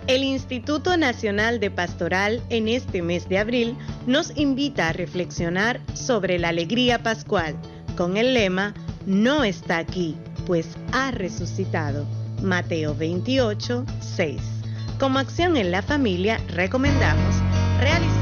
El Instituto Nacional de Pastoral en este mes de abril nos invita a reflexionar sobre la alegría pascual con el lema "No está aquí, pues ha resucitado". Mateo 28, 6. Como acción en la familia recomendamos realizar